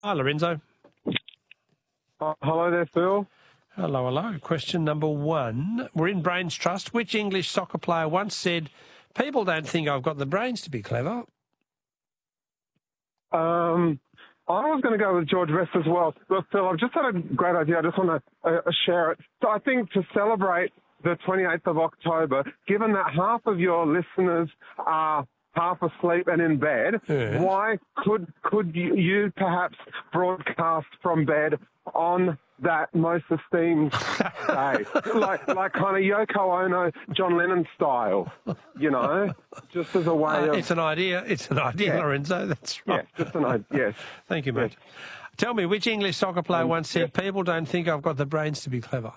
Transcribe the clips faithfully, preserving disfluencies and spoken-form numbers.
Hi, Lorenzo. Uh, hello there, Phil. Hello, hello. Question number one. We're in Brains Trust. Which English soccer player once said, "People don't think I've got the brains to be clever"? Um, I was going to go with George Best as well. Look, Phil, I've just had a great idea. I just want to uh, share it. So I think to celebrate the twenty-eighth of October, given that half of your listeners are half asleep and in bed, Yeah. why could could you, you perhaps broadcast from bed on that most esteemed day, like like kind of Yoko Ono, John Lennon style, you know, just as a way Uh, of... it's an idea. It's an idea, Yeah. Lorenzo. That's right. Yes, just an idea, yes. Thank you, mate. Yes. Tell me, which English soccer player Um, once said, yes. "People don't think I've got the brains to be clever"?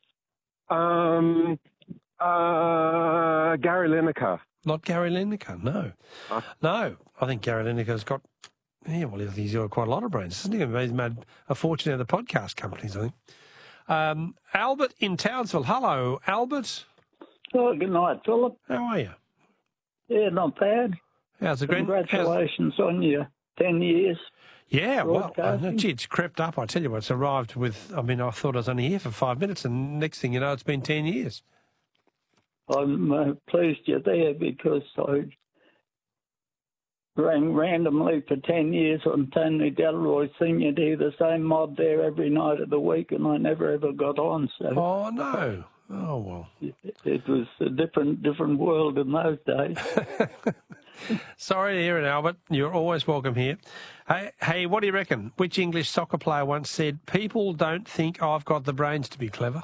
Um, uh, Gary Lineker. Not Gary Lineker, no. Uh, No, I think Gary Lineker's got, yeah, well, he's got quite a lot of brains, hasn't he? He's made a fortune out of the podcast companies, I think. Um, Albert in Townsville. Hello, Albert. Oh, good night, Philip. How are you? Yeah, not bad. How's the grand? Congratulations how's... on your ten years. Yeah, well, I know, gee, it's crept up. I tell you what, it's arrived with, I mean, I thought I was only here for five minutes, and next thing you know, it's been ten years. I'm uh, pleased you're there because I rang randomly for ten years on Tony Delroy Senior D, the same mob there every night of the week, and I never ever got on. So Oh, no. Oh, well. It, it was a different different world in those days. Sorry to hear it, Albert. You're always welcome here. Hey, hey, what do you reckon? Which English soccer player once said, "People don't think I've got the brains to be clever"?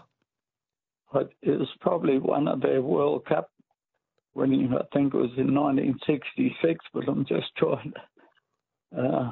It was probably one of their World Cup winning, I think it was in nineteen sixty-six, but I'm just trying to... Uh,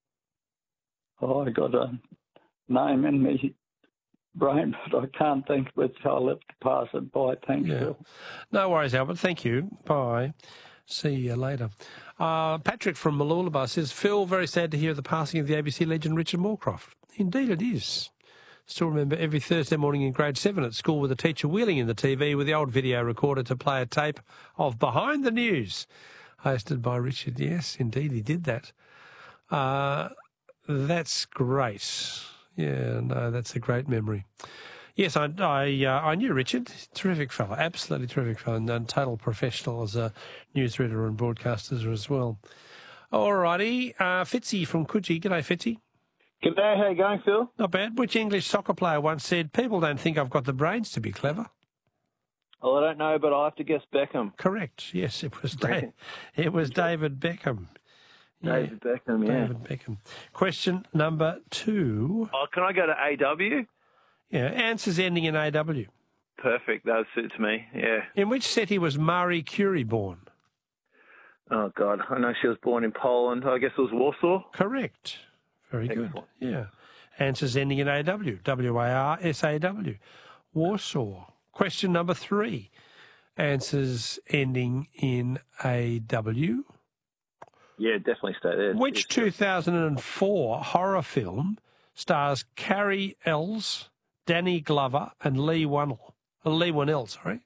oh, I got a name in me brain, but I can't think of it, so I'll have to pass it by. Thanks, Yeah. Phil. No worries, Albert. Thank you. Bye. See you later. Uh, Patrick from Mooloolaba says, "Phil, very sad to hear the passing of the A B C legend Richard Moorcroft." Indeed it is. Still remember every Thursday morning in grade seven at school with a teacher wheeling in the T V with the old video recorder to play a tape of Behind the News, hosted by Richard. Yes, indeed, he did that. Uh, that's great. Yeah, no, that's a great memory. Yes, I I, uh, I knew Richard. Terrific fellow, absolutely terrific fellow, and, and total professional as a newsreader and broadcaster as well. All righty, uh, Fitzy from Coogee. G'day, Fitzy. G'day, how you going, Phil? Not bad. Which English soccer player once said, "People don't think I've got the brains to be clever"? Well, I don't know, but I have to guess Beckham. Correct. Yes, it was da- it was David Beckham. David yeah. Beckham, yeah. David Beckham. Question number two. Oh, can I go to A W? Yeah, answers ending in A W. Perfect, that suits me, yeah. In which city was Marie Curie born? Oh, God, I know she was born in Poland. I guess it was Warsaw? Correct. Very Excellent. good. Yeah. Answers ending in A W. W A R S A W. Warsaw. Question number three. Answers ending in A W. Yeah, definitely stay there. Which It's- two thousand four horror film stars Carrie Ells, Danny Glover, and Lee Whannell? Uh, Lee Whannell, sorry.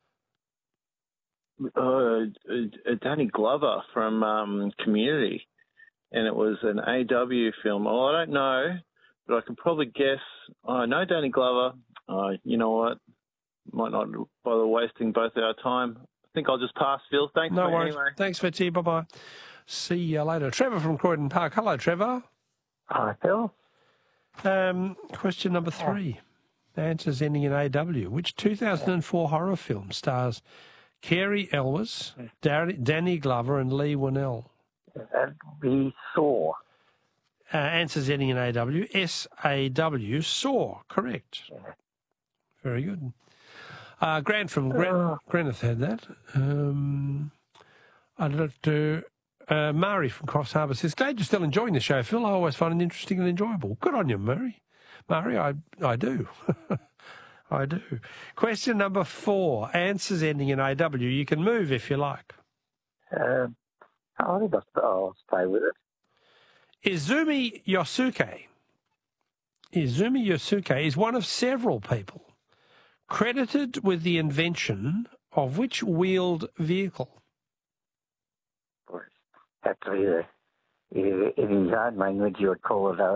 Uh, uh, Danny Glover from um, Community, and it was an A W film. Oh, I don't know, but I can probably guess. Oh, I know Danny Glover. Uh, you know what? Might not bother wasting both our time. I think I'll just pass, Phil. Thanks, No mate, worries. anyway. Thanks, Fitzy. Bye-bye. See you later. Trevor from Croydon Park. Hello, Trevor. Hi, Phil. Um, question number three. Answers ending in A W. Which two thousand four horror film stars Carey Elwes, Dar- Danny Glover, and Lee Whannell? That we saw. Uh, answers ending in A W. S A W. Saw. Correct. Very good. Uh, Grant from Gran- Uh. Granith had that. Um, I'd like to... Uh, Murray from Cross Harbour says, "Glad you're still enjoying the show, Phil. I always find it interesting and enjoyable." Good on you, Murray. Murray, I, I do. I do. Question number four. Answers ending in A W. You can move if you like. Uh, I think I'll, I'll stay with it. Izumi Yosuke. Izumi Yosuke is one of several people credited with the invention of which wheeled vehicle? Actually, uh, in his own language, you would call it a